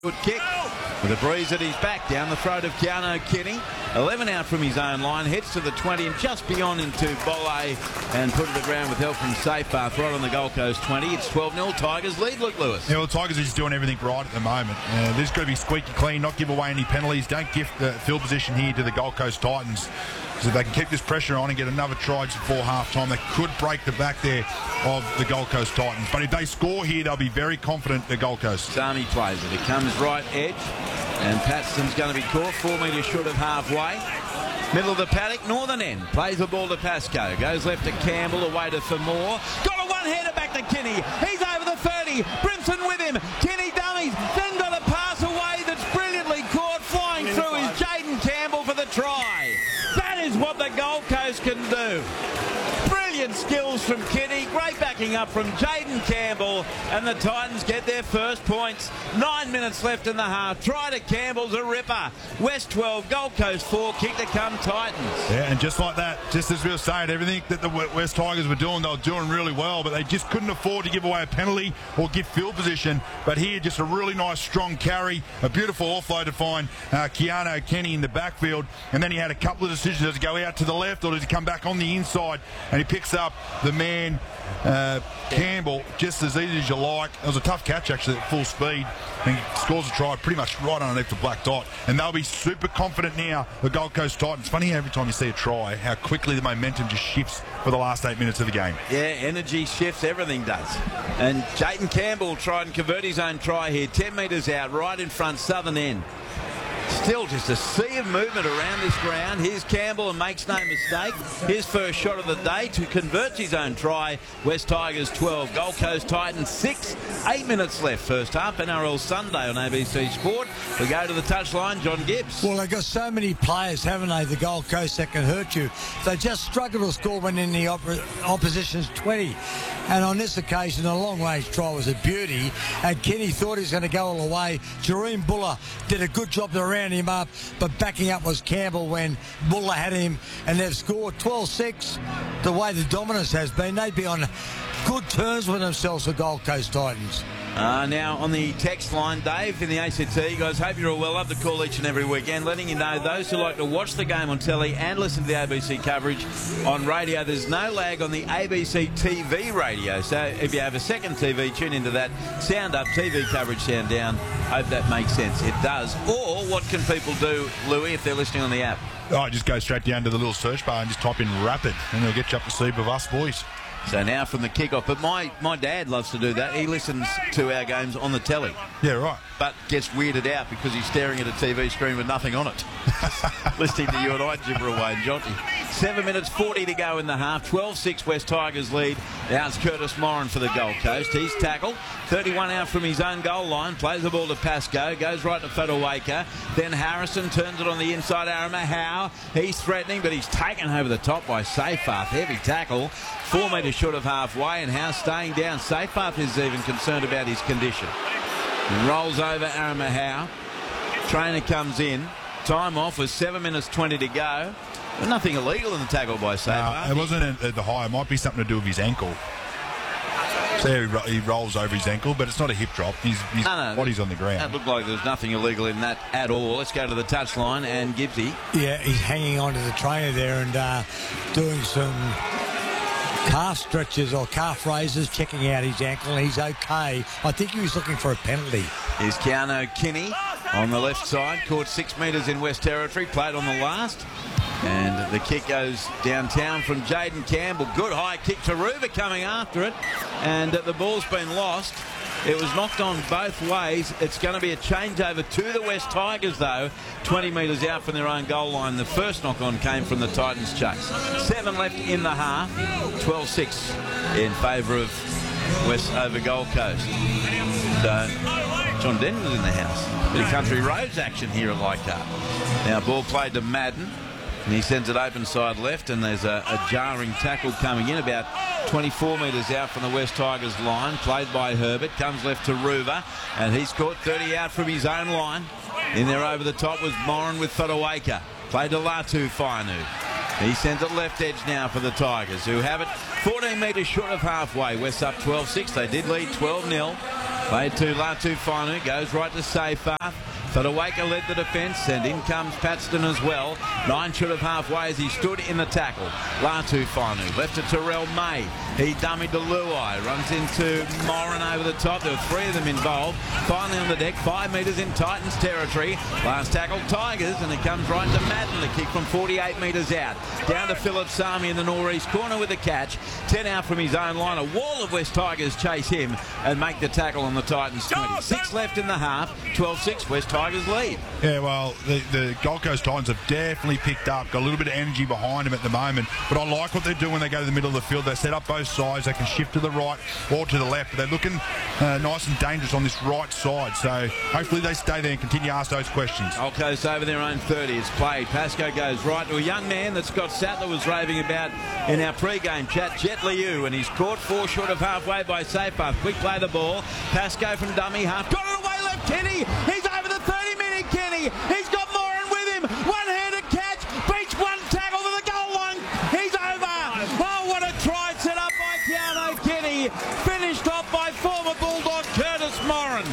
Good kick with a breeze at his back down the throat of Keano Kenny. 11 out from his own line, heads to the 20 and just beyond into Bolle and put it to the ground with help from Safepath right on the Gold Coast 20. It's 12-0 Tigers lead, Luke Lewis. Yeah, well, the Tigers are just doing everything right at the moment. This has got to be squeaky clean, not give away any penalties. Don't gift the field position here to the Gold Coast Titans. So if they can keep this pressure on and get another try just before half-time, they could break the back there of the Gold Coast Titans. But if they score here, they'll be very confident, the Gold Coast. Sami plays it. It comes right edge, and Patston's going to be caught 4 metres short of halfway. Middle of the paddock, northern end. Plays the ball to Pascoe. Goes left to Campbell, away to Famore. Got a one-hander back to Kinney. He's over the 30. Brimson with him. Kinney dummies. Then got a pass away that's brilliantly caught. Flying through is Jaden Campbell for the try. That is what the Gold Coast can do. Brilliant skills from Kinney. Great backing up from Jaden Campbell. And the Titans get their first points. 9 minutes left in the half. Try to Campbell's a ripper. West 12, Gold Coast 4. Kick to come Titans. Yeah, and just like that, just as we were saying, everything that the West Tigers were doing, they were doing really well, but they just couldn't afford to give away a penalty or give field position. But here, just a really nice, strong carry. A beautiful offload to find Keano Kenny in the backfield. And then he had a couple of decisions. Does he go out to the left or does he come back on the inside? And he picks up the man Campbell just as easy as you like. It was a tough catch actually at full speed, and he scores a try pretty much right underneath the black dot, and they'll be super confident now, the Gold Coast Titans. Funny every time you see a try how quickly the momentum just shifts for the last 8 minutes of the game. Yeah, energy shifts, everything does. And Jaden Campbell tried and convert his own try here, 10 metres out, right in front, southern end. Still just a sea of movement around this ground. Here's Campbell and makes no mistake. His first shot of the day to convert his own try. West Tigers 12, Gold Coast Titans 6. 8 minutes left first half. NRL Sunday on ABC Sport. We go to the touchline, John Gibbs. Well, they've got so many players, haven't they, the Gold Coast, that can hurt you. They just struggle to score when in the opposition's 20. And on this occasion, a long-range try was a beauty. And Kenny thought he was going to go all the way. Jareem Buller did a good job to round him up, but backing up was Campbell when Buller had him, and they've scored 12-6. The way the dominance has been, they'd be on good terms with themselves, the Gold Coast Titans. Now on the text line, Dave in the ACT, guys, hope you're all well. Love to call each and every weekend, letting you know those who like to watch the game on telly and listen to the ABC coverage on radio, there's no lag on the ABC TV radio. So if you have a second TV, tune into that. Sound up, TV coverage sound down. Hope that makes sense. It does. Or what can people do, Louis, if they're listening on the app? Oh, just go straight down to the little search bar and just type in Rapid, and it'll get you up to speed with us boys. So now from the kickoff, but my dad loves to do that. He listens to our games on the telly. Yeah, right. But gets weirded out because he's staring at a TV screen with nothing on it. Listening to you and I gibber away and Jonty. 7 minutes 40 to go in the half. 12-6 West Tigers lead. Now it's Curtis Moran for the Gold Coast. He's tackled. 31 out from his own goal line. Plays the ball to Pascoe. Goes right to Fotuaika. Then Harrison turns it on the inside. Arama Howe. He's threatening, but he's taken over the top by Safepath. Heavy tackle. 4 metres short of halfway, and Howe staying down. Safepath is even concerned about his condition. He rolls over Arama Howe. Trainer comes in. Time off with 7 minutes 20 to go. But nothing illegal in the tackle by Safepath. No, it wasn't at the high. It might be something to do with his ankle. So he rolls over his ankle, but it's not a hip drop. His body's on the ground. That looked like there was nothing illegal in that at all. Let's go to the touchline, and Gibbsy. Yeah, he's hanging on to the trainer there and doing some calf stretches or calf raises, checking out his ankle. He's okay. I think he was looking for a penalty. Here's Keano Kenny on the left side, caught 6 metres in West Territory, played on the last. And the kick goes downtown from Jaden Campbell. Good high kick to Ruva coming after it. And the ball's been lost. It was knocked on both ways. It's going to be a changeover to the West Tigers, though. 20 metres out from their own goal line. The first knock-on came from the Titans' chase. 7 left in the half. 12-6 in favour of West over Gold Coast. So John Denton's in the house. Bit of Country Roads action here at Leichhardt. Now ball played to Madden. And he sends it open side left, and there's a jarring tackle coming in about 24 metres out from the West Tigers line. Played by Herbert, comes left to Ruva, and he's caught 30 out from his own line. In there over the top was Moran with Fotuaika. Played to Latu Fainu. He sends it left edge now for the Tigers, who have it 14 metres short of halfway. West up 12-6. They did lead 12-0. Played to Latu Whanu, goes right to Seyfarth. Whaitawaka led the defence, and in comes Paxton as well. 9 short of halfway as he stood in the tackle. Latu Whanu left to Terrell May. He dummied to Luai, runs into Moran over the top. There were 3 of them involved. Finally on the deck, 5 metres in Titans territory. Last tackle, Tigers, and it comes right to Madden. The kick from 48 metres out. Down to Philip Sami in the northeast corner with a catch. 10 out from his own line. A wall of West Tigers chase him and make the tackle on the Titans 20. 6 left in the half. 12-6 West Tigers lead. Yeah, well, the Gold Coast Titans have definitely picked up, got a little bit of energy behind them at the moment. But I like what they're doing when they go to the middle of the field. They set up both sides. They can shift to the right or to the left. But they're looking nice and dangerous on this right side. So hopefully they stay there and continue to ask those questions. Gold Coast over their own 30. It's played. Pascoe goes right to a young man that Scott Sattler was raving about in our pre-game chat, Jet Liu, and he's caught 4 short of halfway by Seyfarth. Quick play the ball. Pascoe from dummy half. Got it away left. Kenny. He's over the 30-minute Kenny. He's got Moran with him. One-handed catch. Beats one tackle to the goal line. He's over. Oh, what a try set up by Keanu Kenny. Finished off by former Bulldog Curtis Moran.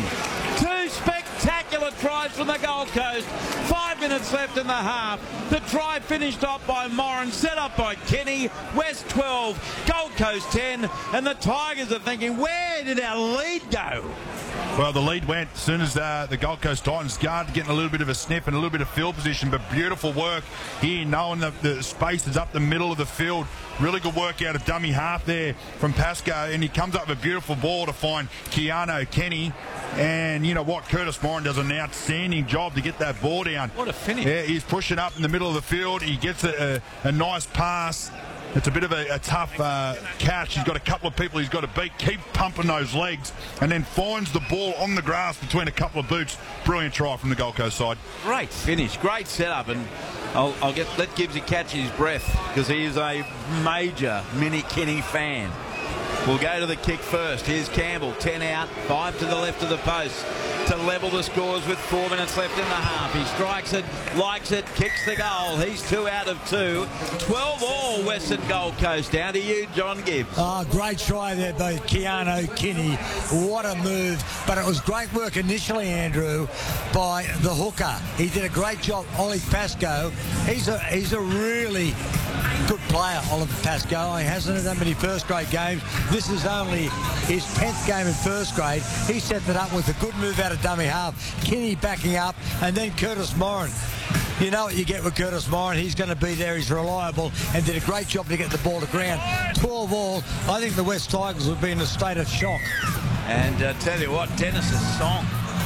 2 spectacular tries from the Gold Coast. 5 minutes left in the half. The try finished off by Moran, set up by Kenny. West 12, Gold Coast 10, and the Tigers are thinking, where did our lead go? Well, the lead went as soon as the Gold Coast Titans started getting a little bit of a sniff and a little bit of field position, but beautiful work here, knowing that the space is up the middle of the field. Really good work out of dummy half there from Pascoe, and he comes up with a beautiful ball to find Keanu Kenny. And you know what? Curtis Moran does an outstanding job to get that ball down. What a finish. Yeah, he's pushing up in the middle of the field. He gets a nice pass. It's a bit of a tough catch. He's got a couple of people he's got to beat. Keep pumping those legs, and then finds the ball on the grass between a couple of boots. Brilliant try from the Gold Coast side. Great finish, great setup, and I'll let Gibbsy catch his breath because he is a major Mini Kenny fan. We'll go to the kick first. Here's Campbell, 10 out, 5 to the left of the post to level the scores with 4 minutes left in the half. He strikes it, likes it, kicks the goal. He's 2 out of 2. 12 all Western Gold Coast. Down to you, John Gibbs. Oh, great try there by Keanu Kenny. What a move. But it was great work initially, Andrew, by the hooker. He did a great job, Ollie Pascoe. He's a really good player, Oliver Pascoe. He hasn't had that many first-grade games. This is only his 10th game in first grade. He set that up with a good move out of dummy half. Kenny backing up, and then Curtis Moran. You know what you get with Curtis Moran. He's going to be there. He's reliable and did a great job to get the ball to ground. 12 all. I think the West Tigers would be in a state of shock. And tell you what, Dennis's song,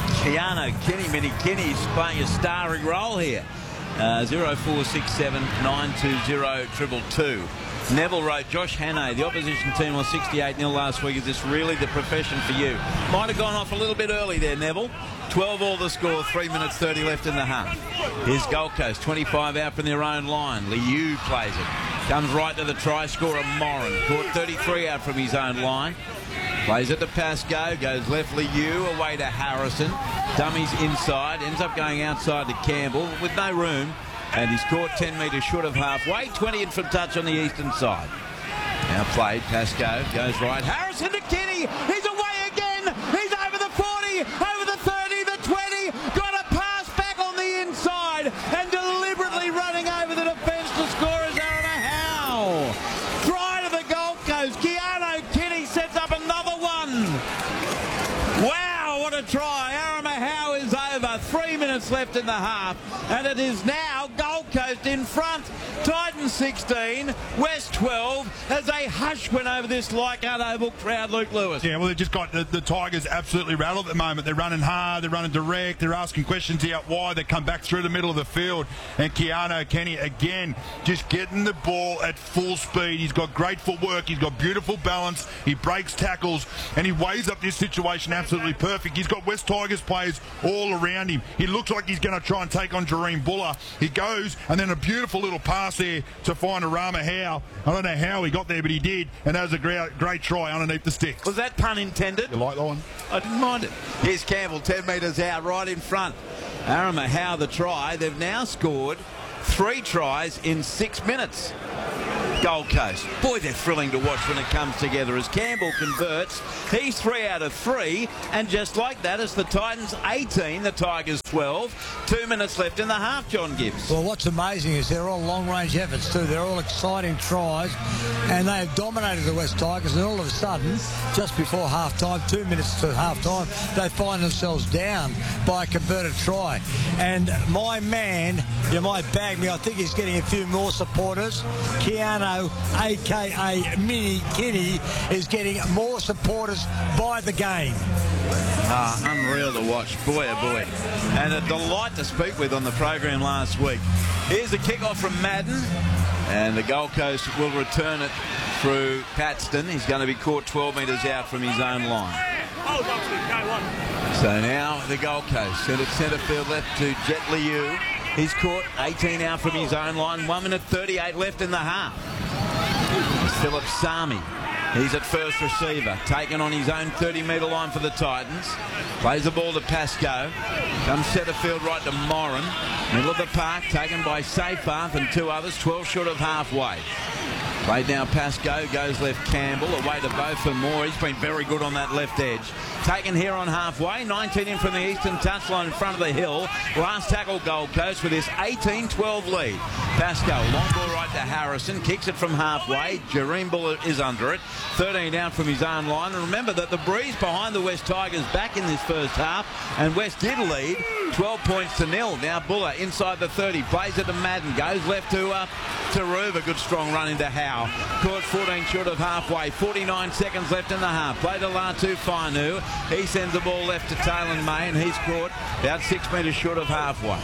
Keanu Kenny, Mini Kenny's playing a starring role here. 0467 920 222. Neville wrote, Josh Hannay, the opposition team was 68-0 last week. Is this really the profession for you? Might have gone off a little bit early there, Neville. 12 all the score, 3 minutes 30 left in the half. Here's Gold Coast, 25 out from their own line. Liu plays it. Comes right to the try scorer, Moran. Caught 33 out from his own line. Plays it to Pascoe, goes left Liu, away to Harrison. Dummies inside, ends up going outside to Campbell with no room. And he's caught 10 metres short of halfway, 20 in from touch on the eastern side. Now played, Pascoe goes right. Harrison to Kenny, he's away again. He's over the 40, over the 30, the 20. Got a pass back on the inside and deliberately running over the defence to score is Arama Howe. Try to the Gold Coast. Keanu Kenny sets up another one. Wow, what a try. Arama Howe is over. 3 minutes left in the half. And it is now Gold Coast in front. Titans 16, West 12, as a hush went over this Leichhardt Oval crowd, Luke Lewis. Yeah, well, they've just got the Tigers absolutely rattled at the moment. They're running hard, they're running direct, they're asking questions out wide. They come back through the middle of the field. And Keanu Kenny, again, just getting the ball at full speed. He's got great footwork, he's got beautiful balance, he breaks tackles, and he weighs up this situation absolutely perfect. He's got West Tigers players all around him. He looks like he's going to try and take on Jareem Buller. He goes, and then a beautiful little pass there to find Arama Howe. I don't know how he got there, but he did, and that was a great try underneath the sticks. Was that pun intended? You like that one? I didn't mind it. Here's Campbell, 10 metres out, right in front. Arama Howe the try. They've now scored 3 tries in 6 minutes. Gold Coast. Boy, they're thrilling to watch when it comes together as Campbell converts. He's 3 out of 3, and just like that, it's the Titans 18, the Tigers 12. 2 minutes left in the half, John Gibbs. Well, what's amazing is they're all long-range efforts too. They're all exciting tries, and they have dominated the West Tigers, and all of a sudden, just before half-time, 2 minutes to half-time, they find themselves down by a converted try. And my man, you might bag me, I think he's getting a few more supporters. Keanu, a.k.a. Mini Kinney, is getting more supporters by the game. Unreal to watch. Boy, oh boy. And a delight to speak with on the program last week. Here's the kick-off from Madden, and the Gold Coast will return it through Paxton. He's going to be caught 12 metres out from his own line. So now the Gold Coast sent it centre field left to Jet Liu. He's caught 18 out from his own line. 1 minute 38 left in the half. Philip Sami. He's at first receiver, taken on his own 30-metre line for the Titans. Plays the ball to Pascoe. Comes centre field right to Moran. Middle of the park, taken by Seyfarth and 2 others, 12 short of halfway. Played now Pascoe, goes left Campbell, away to Beaufort Moore. He's been very good on that left edge. Taken here on halfway, 19 in from the eastern touchline in front of the hill. Last tackle Gold Coast with this 18-12 lead. Pascoe, long ball right to Harrison, kicks it from halfway. Jareem Buller is under it. 13 down from his own line. And remember that the breeze behind the West Tigers back in this first half, and West did lead 12 points to 0. Now Buller inside the 30, plays it to Madden, goes left to Ruva. Good strong run into Howe. Caught 14 short of halfway. 49 seconds left in the half. Play to Latu Fainu. He sends the ball left to Taylor May, and he's caught about 6 metres short of halfway.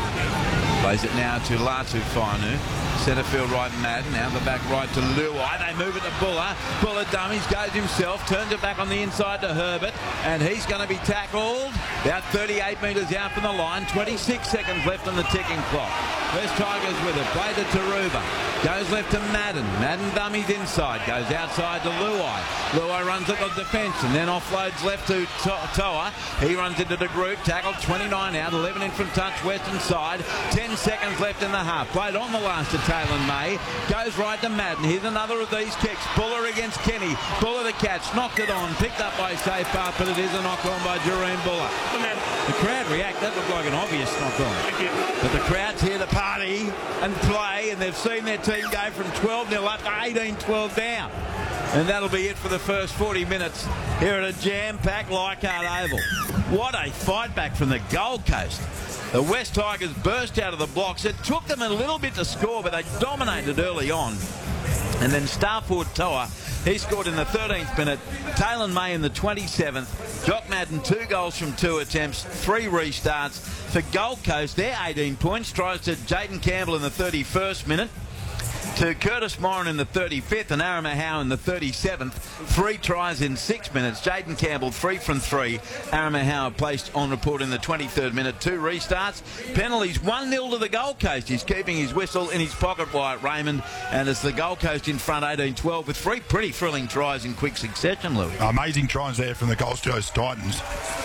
Plays it now to Latu Fainu. Centre field right Madden, now the back right to Luai. They move it to Buller. Buller dummies, goes himself, turns it back on the inside to Herbert, and he's going to be tackled about 38 metres out from the line. 26 seconds left on the ticking clock. West Tigers with it. Played it to Ruba. Goes left to Madden. Madden dummies inside. Goes outside to Luai. Luai runs at the defence and then offloads left to Toa. He runs into the group. Tackled 29 out. 11 in from touch western side. 10 seconds left in the half. Played on the last to Taylor May. Goes right to Madden. Here's another of these kicks. Buller against Kenny. Buller the catch. Knocked it on. Picked up by Seyfarth, but it is a knock on by Jareem Buller. The crowd react. That looked like an obvious knock on. But the crowd's here to party and play, and they've seen their team go from 12-0 up to 18-12 down. And that'll be it for the first 40 minutes here at a jam-packed Leichhardt Oval. What a fight back from the Gold Coast. The West Tigers burst out of the blocks. It took them a little bit to score, but they dominated early on. And then star forward Toa, he scored in the 13th minute. Taylor May in the 27th. Jock Madden, 2 goals from 2 attempts, 3 restarts. For Gold Coast, their 18 points tries to Jaden Campbell in the 31st minute, to Curtis Moran in the 35th and Arama Howe in the 37th. 3 tries in 6 minutes. Jaden Campbell 3 from 3. Arama Howe placed on report in the 23rd minute. 2 restarts. Penalties 1-0 to the Gold Coast. He's keeping his whistle in his pocket, Wyatt Raymond, and it's the Gold Coast in front 18-12 with 3 pretty thrilling tries in quick succession, Louis. Amazing tries there from the Gold Coast Titans.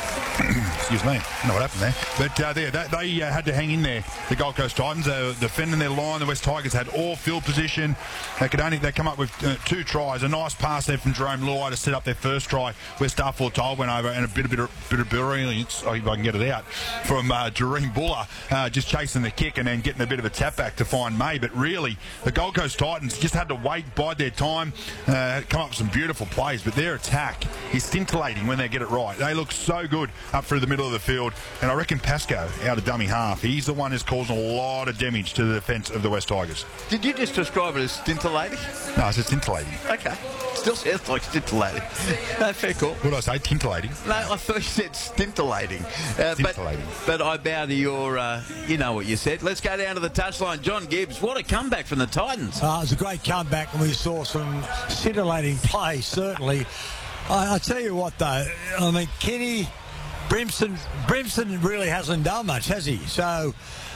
Excuse me, I don't know what happened there. But they had to hang in there, the Gold Coast Titans. They were defending their line. The West Tigers had all field position. They come up with 2 tries. A nice pass there from Jerome Luai to set up their first try, where Starford Toll went over, and a bit of brilliance, if I can get it out, from Jareem Buller, just chasing the kick and then getting a bit of a tap back to find May. But really, the Gold Coast Titans just had to wait, bide their time, come up with some beautiful plays. But their attack is scintillating when they get it right. They look so good up through the middle of the field, and I reckon Pascoe out of dummy half, he's the one who's causing a lot of damage to the defence of the West Tigers. Did you just describe it as scintillating? No, I said scintillating. Okay. Still sounds like scintillating. No, fair call. What did I say? Tintillating? No, I thought you said scintillating. But I bow to your, you know what you said. Let's go down to the touchline. John Gibbs, what a comeback from the Titans. It was a great comeback, and we saw some scintillating play, certainly. I tell you what, though, I mean, Kenny... Brimson really hasn't done much, has he? So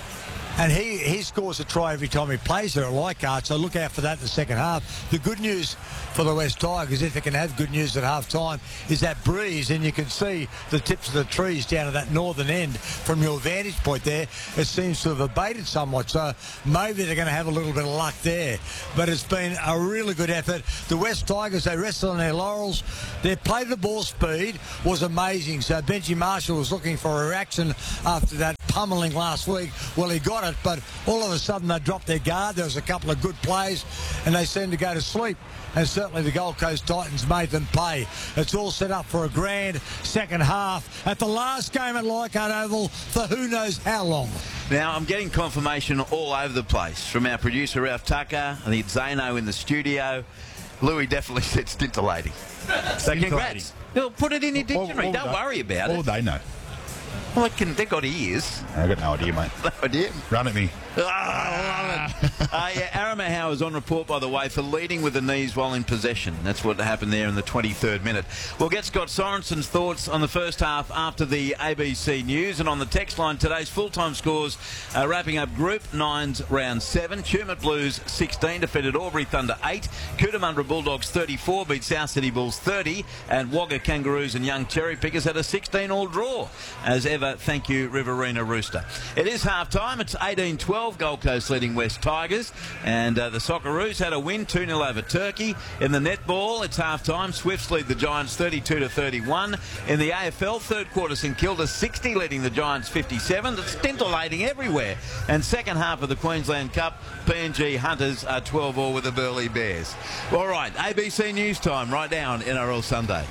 And he scores a try every time he plays there at Leichhardt, so look out for that in the second half. The good news for the West Tigers, if they can have good news at half-time, is that breeze, and you can see the tips of the trees down at that northern end from your vantage point there. It seems to have abated somewhat, so maybe they're going to have a little bit of luck there. But it's been a really good effort. The West Tigers, they rested on their laurels. Their play to the ball speed was amazing, so Benji Marshall was looking for a reaction after that pummeling last week. Well, he got it, but all of a sudden they dropped their guard. There was a couple of good plays, and they seemed to go to sleep. And certainly the Gold Coast Titans made them pay. It's all set up for a grand second half at the last game at Leichhardt Oval for who knows how long. Now, I'm getting confirmation all over the place from our producer, Ralph Tucker. I think it's Zano in the studio. Louis definitely said scintillating. So congrats. They'll put it in your dictionary. Don't worry about it. All they know. Well, they've got ears. I've got no idea, mate. No idea. Run at me. Oh, I love it. Aramahow is on report, by the way, for leading with the knees while in possession. That's what happened there in the 23rd minute. We'll get Scott Sorensen's thoughts on the first half after the ABC News. And on the text line, today's full-time scores wrapping up Group 9's round 7. Tumut Blues 16 defeated Albury Thunder 8. Cootamundra Bulldogs 34 beat South City Bulls 30. And Wagga Kangaroos and Young Cherry Pickers had a 16-all draw. As ever, thank you, Riverina Rooster. It is half-time. It's 18-12. Gold Coast leading West Tigers. And the Socceroos had a win 2-0 over Turkey. In the netball, it's half-time. Swifts lead the Giants 32-31. In the AFL, third quarter, St Kilda 60 leading the Giants 57. It's scintillating everywhere. And second half of the Queensland Cup, PNG Hunters are 12-all with the Burleigh Bears. All right, ABC News time right down NRL Sunday.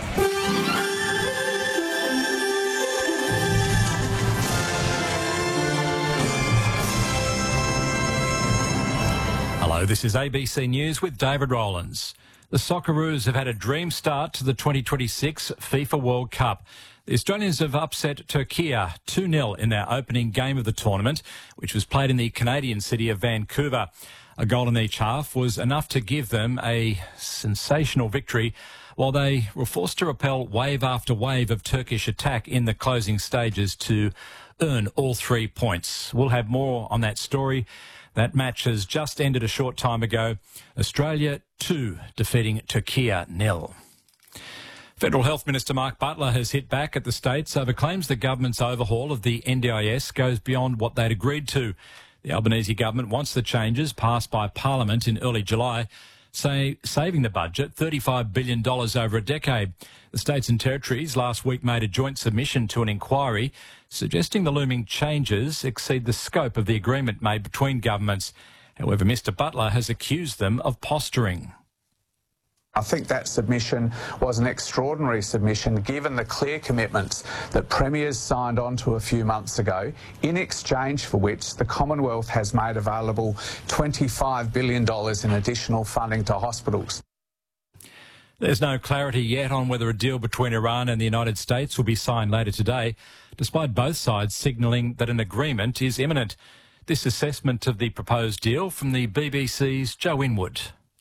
Hello, this is ABC News with David Rowlands. The Socceroos have had a dream start to the 2026 FIFA World Cup. The Australians have upset Turkey 2-0 in their opening game of the tournament, which was played in the Canadian city of Vancouver. A goal in each half was enough to give them a sensational victory, while they were forced to repel wave after wave of Turkish attack in the closing stages to earn all 3 points. We'll have more on that story. That match has just ended a short time ago. Australia 2 defeating Turkey 0. Federal Health Minister Mark Butler has hit back at the states over claims the government's overhaul of the NDIS goes beyond what they'd agreed to. The Albanese government wants the changes passed by Parliament in early July, saving the budget $35 billion over a decade. The states and territories last week made a joint submission to an inquiry suggesting the looming changes exceed the scope of the agreement made between governments. However, Mr Butler has accused them of posturing. I think that submission was an extraordinary submission given the clear commitments that Premiers signed on to a few months ago, in exchange for which the Commonwealth has made available $25 billion in additional funding to hospitals. There's no clarity yet on whether a deal between Iran and the United States will be signed later today, despite both sides signalling that an agreement is imminent. This assessment of the proposed deal from the BBC's Joe Inwood.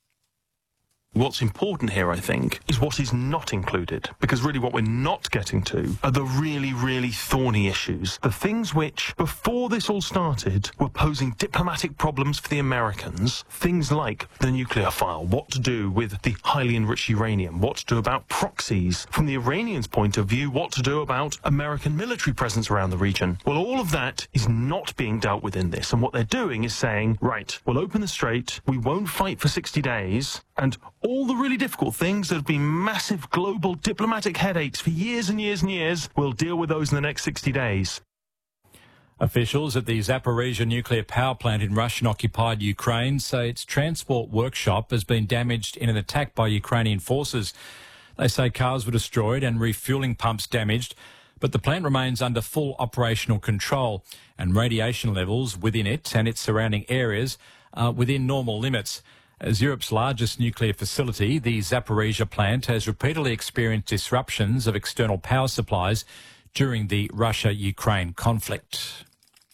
What's important here, I think, is what is not included, because really what we're not getting to are the really, really thorny issues, the things which, before this all started, were posing diplomatic problems for the Americans, things like the nuclear file, what to do with the highly enriched uranium, what to do about proxies, from the Iranians' point of view, what to do about American military presence around the region. Well, all of that is not being dealt with in this, and what they're doing is saying, right, we'll open the strait, we won't fight for 60 days, and all the really difficult things that have been massive global diplomatic headaches for years and years and years, we'll deal with those in the next 60 days. Officials at the Zaporizhzhia nuclear power plant in Russian-occupied Ukraine say its transport workshop has been damaged in an attack by Ukrainian forces. They say cars were destroyed and refuelling pumps damaged, but the plant remains under full operational control, and radiation levels within it and its surrounding areas are within normal limits. As Europe's largest nuclear facility, the Zaporizhzhia plant has repeatedly experienced disruptions of external power supplies during the Russia-Ukraine conflict.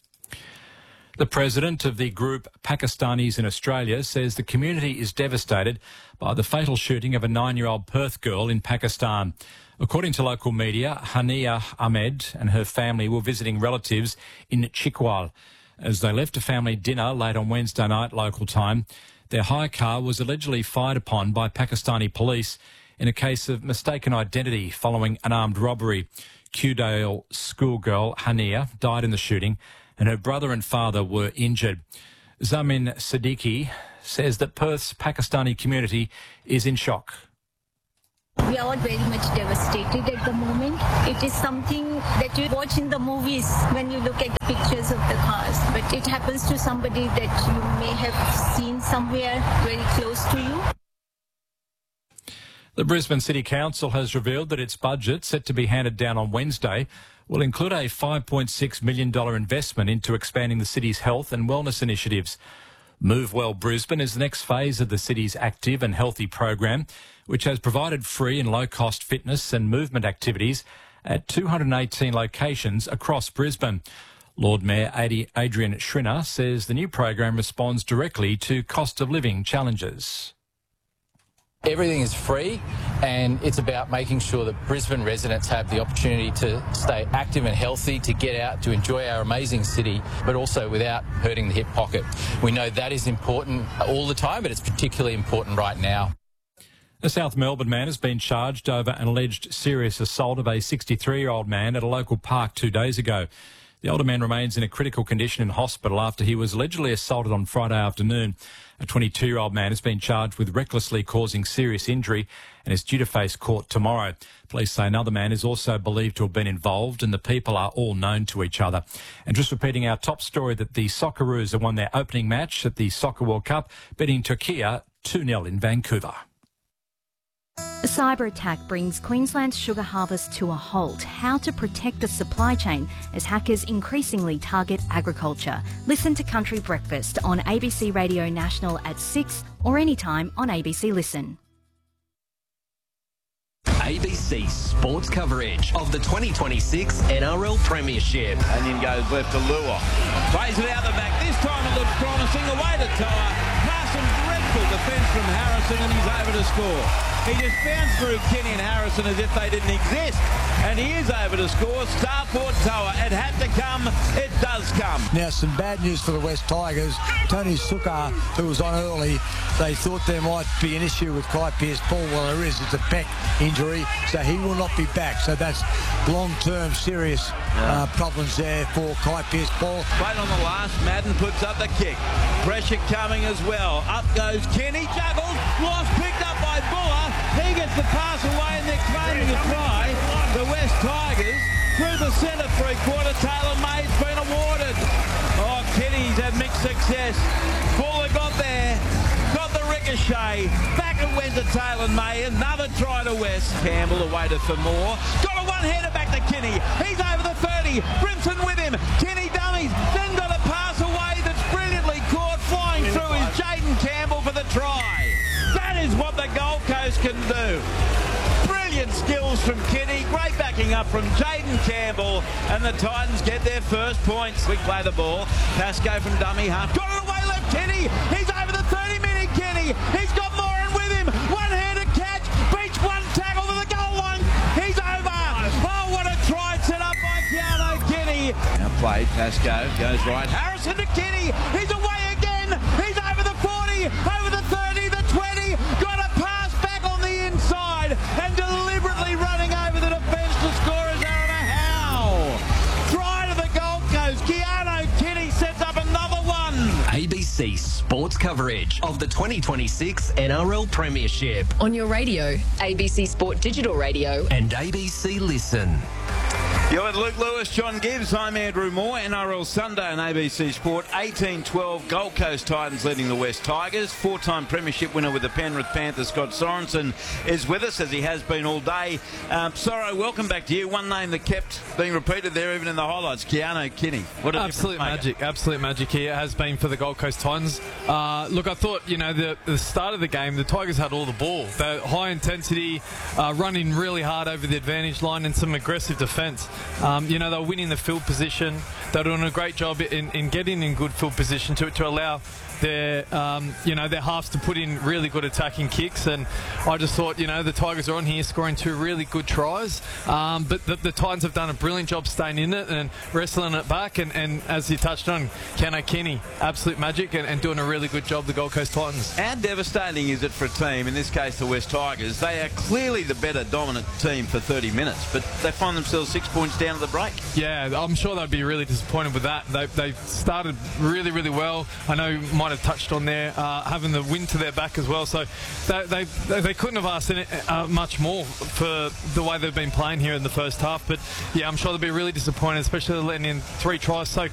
The president of the group Pakistanis in Australia says the community is devastated by the fatal shooting of a 9-year-old Perth girl in Pakistan. According to local media, Hania Ahmed and her family were visiting relatives in Chikwal. as they left a family dinner late on Wednesday night local time. Their hire car was allegedly fired upon by Pakistani police in a case of mistaken identity following an armed robbery. Kewdale schoolgirl Hania died in the shooting and her brother and father were injured. Zamin Siddiqui says that Perth's Pakistani community is in shock. We are all very much devastated at the moment. It is something that you watch in the movies when you look at the pictures of the cars, but it happens to somebody that you may have seen somewhere very close to you. The Brisbane City Council has revealed that its budget, set to be handed down on Wednesday, will include a $5.6 million investment into expanding the city's health and wellness initiatives. Move Well Brisbane is the next phase of the city's Active and Healthy program, which has provided free and low-cost fitness and movement activities at 218 locations across Brisbane. Lord Mayor Adrian Schrinner says the new program responds directly to cost of living challenges. Everything is free, and it's about making sure that Brisbane residents have the opportunity to stay active and healthy, to get out, to enjoy our amazing city, but also without hurting the hip pocket. We know that is important all the time, but it's particularly important right now. A South Melbourne man has been charged over an alleged serious assault of a 63-year-old man at a local park 2 days ago. The older man remains in a critical condition in hospital after he was allegedly assaulted on Friday afternoon. A 22-year-old man has been charged with recklessly causing serious injury and is due to face court tomorrow. Police say another man is also believed to have been involved and the people are all known to each other. And just repeating our top story that the Socceroos have won their opening match at the Soccer World Cup, beating Turkey 2-0 in Vancouver. A cyber attack brings Queensland's sugar harvest to a halt. How to protect the supply chain as hackers increasingly target agriculture. Listen to Country Breakfast on ABC Radio National at 6 or anytime on ABC Listen. ABC sports coverage of the 2026 NRL Premiership. Onion goes left to Lua. Plays it out the back. This time it looks promising. Away to Toa. Pass and dreadful defence from Harrison and he's over to score. He just bounced through Kenny and Harrison as if they didn't exist. And he is over to score. Starport Toa. It had to come. It does come. Now, some bad news for the West Tigers. Tony Sukkar, who was on early, they thought there might be an issue with Kai Pearce-Paul. Well, there is. It's a pec injury, so he will not be back. So that's long-term serious problems there for Kai Pearce-Paul. Played on the last. Madden puts up the kick. Pressure coming as well. Up goes Kenny. Juggles. Lost. Picked up by Buller. He gets the pass away and they're claiming a try. The West Tigers through the centre three-quarter. Taylor May's been awarded. Oh, Kenny's had mixed success. Buller got there. Got the ricochet. Back it went to Taylor May. Another try to West. Campbell away to Famore. Got a one-hander back to Kenny. He's over the 30. Brimson with him. Kenny dummies. Then got a pass away that's brilliantly caught. Flying through is Jaden Campbell for the try. That is what the Gold Coast can do. Brilliant skills from Kenny. Great backing up from Jaden Campbell. And the Titans get their first points. We play the ball. Pascoe from dummy half. Got it away left Kenny. He's over the 30-minute Kenny. He's got Moran with him. One-handed catch. Beach one tackle to the goal line. He's over. Oh, what a try set up by Keanu Kenny. Now played. Pascoe goes right. Harrison to Kenny. He's away again. He's over the 40. Over the 30. The 20. Got a pass back on the inside. And deliberately running over the defence to score is Aaron Howe. Try to the Gold Coast. Keanu Kenny sets up another one. ABC sports coverage of the 2026 NRL Premiership. On your radio, ABC Sport Digital Radio. And ABC Listen. You're with Luke Lewis, John Gibbs. I'm Andrew Moore. NRL Sunday on ABC Sport. 18-12 Gold Coast Titans leading the West Tigers. Four-time premiership winner with the Penrith Panthers, Scott Sorensen, is with us as he has been all day. Soro, welcome back to you. One name that kept being repeated there even in the highlights, Keanu Kenny. What a absolute magic here has been for the Gold Coast Titans. Look, I thought, the start of the game, the Tigers had all the ball. The high intensity, running really hard over the advantage line and some aggressive defence. You know, they were winning the field position. They were doing a great job in getting in good field position to allow their halves to put in really good attacking kicks, and I just thought, the Tigers are on here scoring 2 really good tries, but the Titans have done a brilliant job staying in it and wrestling it back, and as you touched on, Kano Kenny, absolute magic, and doing a really good job, the Gold Coast Titans. How devastating is it for a team, in this case the West Tigers? They are clearly the better dominant team for 30 minutes, but they find themselves 6 points down at the break. Yeah, I'm sure they'd be really disappointed with that. They started really, really well. I know you might have touched on there, having the wind to their back as well, so they couldn't have asked much more for the way they've been playing here in the first half, but yeah, I'm sure they'll be really disappointed, especially letting in 3 tries so